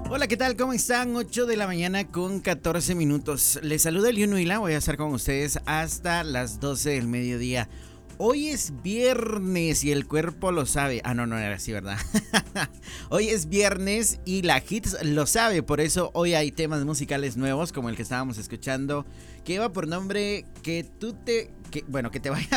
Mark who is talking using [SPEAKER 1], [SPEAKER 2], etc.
[SPEAKER 1] Hola, ¿qué tal? ¿Cómo están? 8 de la mañana con 14 minutos. Les saluda el Yunuila, voy a estar con ustedes hasta las 12 del mediodía. Hoy es viernes y el cuerpo lo sabe. Ah, no, no era así, ¿verdad? Hoy es viernes y la Hits lo sabe, por eso hoy hay temas musicales nuevos como el que estábamos escuchando, que lleva por nombre que te vaya